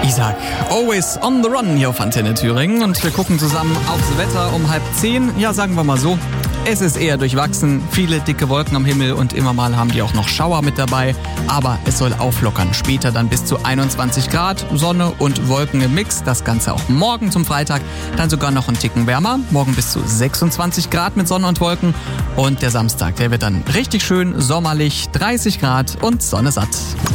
Ich sag, always on the run hier auf Antenne Thüringen und wir gucken zusammen aufs Wetter um 9:30. Ja, sagen wir mal so, es ist eher durchwachsen, viele dicke Wolken am Himmel und immer mal haben die auch noch Schauer mit dabei, aber es soll auflockern. Später dann bis zu 21 Grad, Sonne und Wolken im Mix, das Ganze auch morgen zum Freitag, dann sogar noch einen Ticken wärmer, morgen bis zu 26 Grad mit Sonne und Wolken und der Samstag, der wird dann richtig schön sommerlich, 30 Grad und Sonne satt.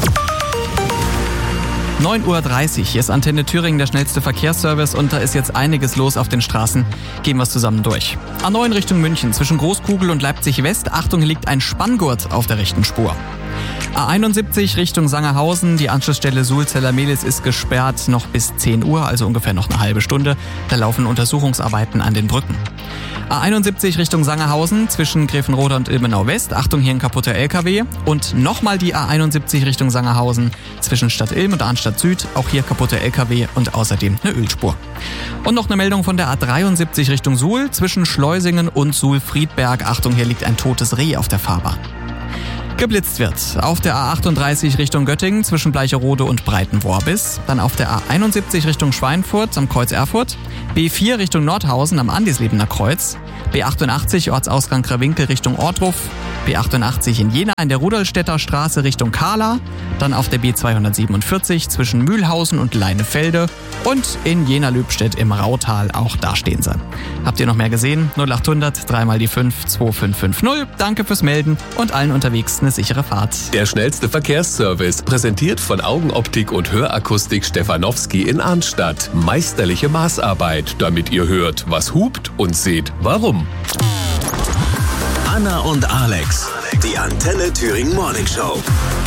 9:30 Uhr, hier ist Antenne Thüringen, der schnellste Verkehrsservice und da ist jetzt einiges los auf den Straßen. Gehen wir es zusammen durch. A9 Richtung München, zwischen Großkugel und Leipzig West. Achtung, hier liegt ein Spanngurt auf der rechten Spur. A71 Richtung Sangerhausen, die Anschlussstelle Sulzeller-Mehlis ist gesperrt, noch bis 10 Uhr, also ungefähr noch eine halbe Stunde. Da laufen Untersuchungsarbeiten an den Brücken. A71 Richtung Sangerhausen, zwischen Grevenrode und Ilmenau West. Achtung, hier ein kaputter LKW. Und nochmal die A71 Richtung Sangerhausen, zwischen Stadt Ilm und Arnstadt Süd. Auch hier kaputter LKW und außerdem eine Ölspur. Und noch eine Meldung von der A73 Richtung Suhl, zwischen Schleusingen und Suhl-Friedberg. Achtung, hier liegt ein totes Reh auf der Fahrbahn. Geblitzt wird auf der A38 Richtung Göttingen zwischen Bleicherode und Breitenworbis, dann auf der A71 Richtung Schweinfurt am Kreuz Erfurt, B4 Richtung Nordhausen am Andislebener Kreuz, B88 Ortsausgang Krawinkel Richtung Ortruf, B88 in Jena in der Rudolstädter Straße Richtung Kahla, dann auf der B247 zwischen Mühlhausen und Leinefelde und in Jena-Lübstedt im Rautal, auch da stehen sie. Habt ihr noch mehr gesehen? 0800 3 mal die 5 2550. Danke fürs Melden und allen unterwegs eine sichere Fahrt. Der schnellste Verkehrsservice, präsentiert von Augenoptik und Hörakustik Stefanowski in Arnstadt. Meisterliche Maßarbeit, damit ihr hört, was hupt und seht, warum. Anna und Alex, die Antenne Thüringen Morning Show.